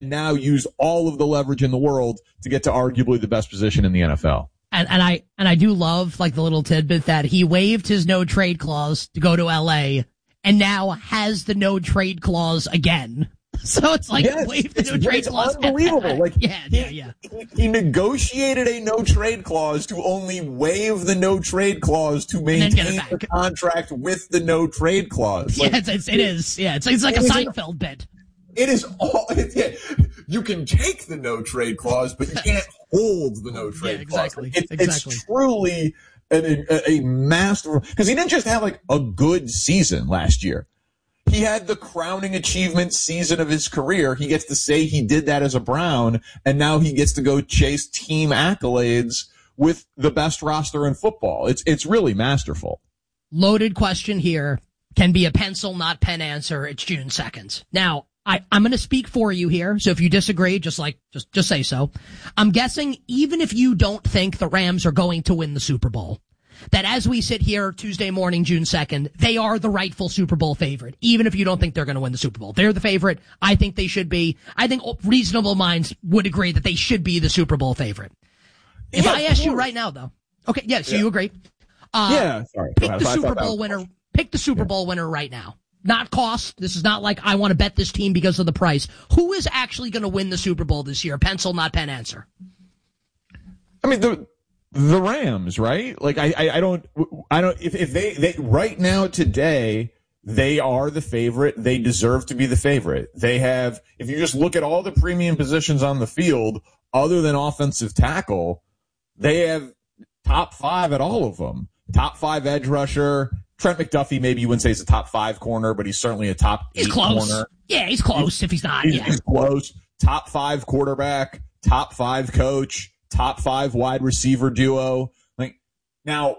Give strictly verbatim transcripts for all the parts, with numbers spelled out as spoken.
now use all of the leverage in the world to get to arguably the best position in the N F L. And, and I and I do love like the little tidbit that he waived his no trade clause to go to L A and now has the no trade clause again. So it's like yes, waived the it's, no trade it's clause. unbelievable. Like yeah, yeah, yeah. He, he negotiated a no trade clause to only waive the no trade clause to maintain the contract with the no trade clause. Like, yeah, it's, it's, it is. Yeah, it's it's like a Seinfeld bit. It is all. It, yeah, you can take the no trade clause, but you can't hold the no trade yeah, exactly, clause. It, exactly. It's truly an, a, a masterful, because he didn't just have like a good season last year. He had the crowning achievement season of his career. He gets to say he did that as a Brown, and now he gets to go chase team accolades with the best roster in football. It's it's really masterful. Loaded question here. Can be a pencil, not pen answer. It's June second. Now, I, I'm going to speak for you here, so if you disagree, just like, just, just say so. I'm guessing even if you don't think the Rams are going to win the Super Bowl, that as we sit here Tuesday morning, June second, they are the rightful Super Bowl favorite, even if you don't think they're going to win the Super Bowl. They're the favorite. I think they should be. I think reasonable minds would agree that they should be the Super Bowl favorite. If yeah, I ask you right now, though, okay, yeah, so yeah. you agree. Uh, yeah, sorry. Pick the Super Bowl winner. Pick the Super Bowl winner right now. Not cost. This is not like I want to bet this team because of the price. Who is actually going to win the Super Bowl this year? Pencil, not pen answer. I mean, the the Rams, right? Like, I, I, I don't, I don't, if, if they, they, right now, today, they are the favorite. They deserve to be the favorite. They have, if you just look at all the premium positions on the field, other than offensive tackle, they have top five at all of them. Top five edge rusher. Trent McDuffie, maybe you wouldn't say he's a top five corner, but he's certainly a top he's eight close. corner. Yeah, he's close he's, if he's not. He's, yeah. he's close. Top five quarterback, top five coach, top five wide receiver duo. Like, now,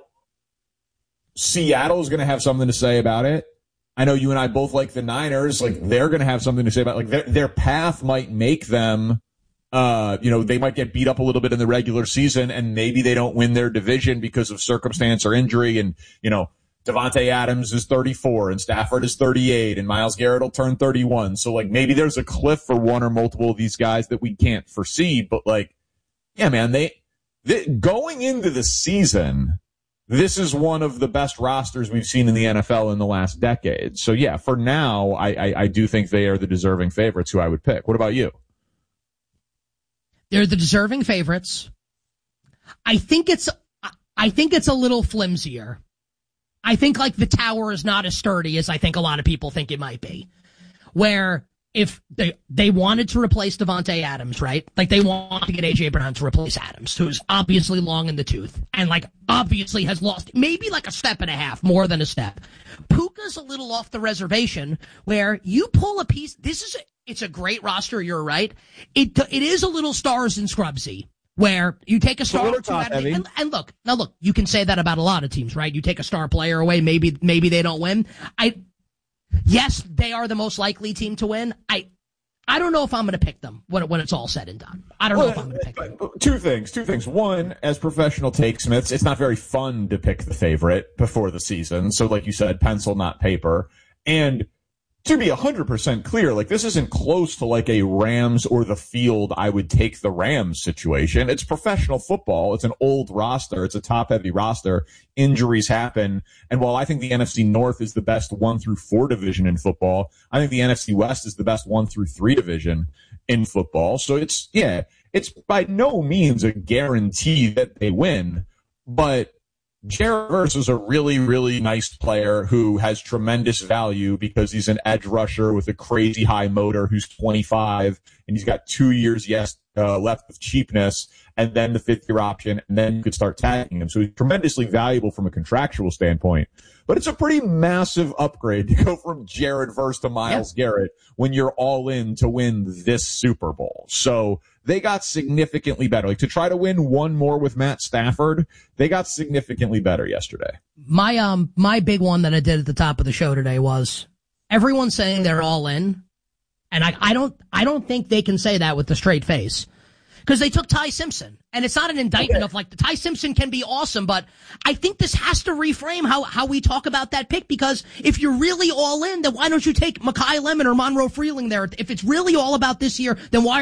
Seattle is going to have something to say about it. I know you and I both like the Niners. Like, they're going to have something to say about it. Like, their, their path might make them, uh, you know, they might get beat up a little bit in the regular season, and maybe they don't win their division because of circumstance or injury. And, you know, Devontae Adams is thirty-four and Stafford is thirty-eight and Myles Garrett will turn thirty-one. So, like, maybe there's a cliff for one or multiple of these guys that we can't foresee. But, like, yeah, man, they, they going into the season, this is one of the best rosters we've seen in the N F L in the last decade. So, yeah, for now, I, I, I do think they are the deserving favorites who I would pick. What about you? They're the deserving favorites. I think it's, I think it's a little flimsier. I think, like, the tower is not as sturdy as I think a lot of people think it might be. Where if they they wanted to replace Devontae Adams, right? Like, they want to get A J Brown to replace Adams, who's obviously long in the tooth and, like, obviously has lost maybe like a step and a half, more than a step. Puka's a little off the reservation where you pull a piece. This is a, it's a great roster. You're right. It it is a little stars and scrubsy. Where you take a star or two out of it, and, and look, now look, you can say that about a lot of teams, right? You take a star player away, maybe, maybe they don't win. I, yes, they are the most likely team to win. I, I don't know if I'm going to pick them when, when it's all said and done. I don't well, know if I'm going to pick them. Two things, two things. One, as professional takesmiths, it's not very fun to pick the favorite before the season. So, like you said, pencil, not paper. And to be one hundred percent clear, like, this isn't close to like a Rams or the field I would take the Rams situation. It's professional football. It's an old roster. It's a top-heavy roster. Injuries happen. And while I think the N F C North is the best one through four division in football, I think the N F C West is the best one through three division in football. So it's, yeah, it's by no means a guarantee that they win, but Jared Verse is a really, really nice player who has tremendous value because he's an edge rusher with a crazy high motor who's twenty-five, and he's got two years yes uh, left of cheapness, and then the fifth year option, and then you could start tagging him. So he's tremendously valuable from a contractual standpoint. But it's a pretty massive upgrade to go from Jared Verse to Myles yeah. Garrett when you're all in to win this Super Bowl. So they got significantly better. Like, to try to win one more with Matt Stafford, they got significantly better yesterday. My um my big one that I did at the top of the show today was everyone's saying they're all in, and I I don't I don't think they can say that with a straight face. Because they took Ty Simpson. And it's not an indictment okay. of like, the Ty Simpson can be awesome, but I think this has to reframe how, how we talk about that pick, because if you're really all in, then why don't you take Mekhi Lemon or Monroe Freeling there? If it's really all about this year, then why